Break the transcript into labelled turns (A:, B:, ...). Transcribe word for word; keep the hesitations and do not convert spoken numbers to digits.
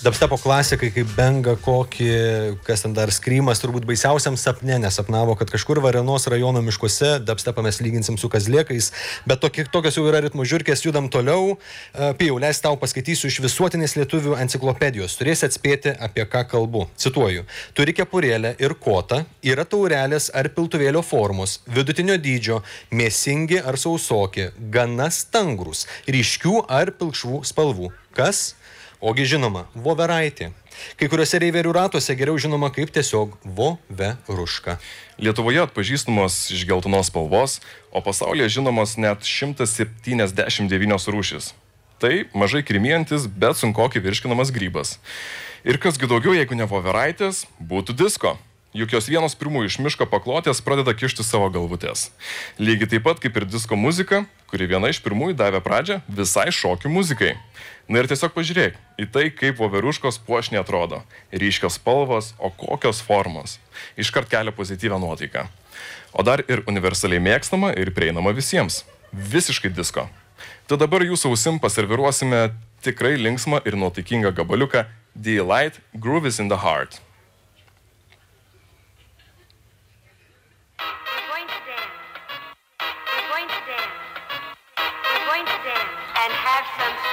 A: Dubstepo klasikai kaip Benga, kokį, kas ten dar Skrymas, turbūt baisiausiam sapne nesapnavo, kad kažkur Varėnos rajono miškuose dubstepą mes lyginsim su kazlėkais, bet tokie, tokios jau yra ritmų žiūrkės, judam toliau. Pijau, leis tau paskaitysiu iš visuotinės lietuvių enciklopedijos. Turėsi atspėti, apie ką kalbu. Cituoju. Turi kepurėlę ir kotą, yra taurelės ar piltuvėlio formos, vidutinio dydžio, mėsingi ar sausoki, gana stangrūs, ryškių ar pilkšvų spalvų. Kas? Ogi žinoma, voveraitė. Kai kuriuose reiverių ratuose geriau žinoma kaip tiesiog voveruška.
B: Lietuvoje atpažįstamos iš geltonos spalvos, o pasaulyje žinomos net šimtas septyniasdešimt devynios rūšys. Tai mažai krimijantis, bet sunkokai virškinamas grybas. Ir kasgi daugiau, jeigu ne voveraitės, būtų disko. Juk jos vienos pirmųjų iš miško paklotės pradeda kišti savo galvutės. Lygiai taip pat kaip ir disko muzika, kuri viena iš pirmųjų davė pradžią visai šokių muzikai. Na ir tiesiog pažiūrėk į tai, kaip voveruškos puošniai atrodo. Ryškios spalvos, o kokios formos. Iškart kelia pozityvę nuotaiką. O dar ir universaliai mėgstama ir prieinama visiems. Visiškai disko. Tai dabar jūsų ausim paserviruosime tikrai linksmą ir nuotaikingą gabaliuką Delight Groove is in the Heart.
C: And have some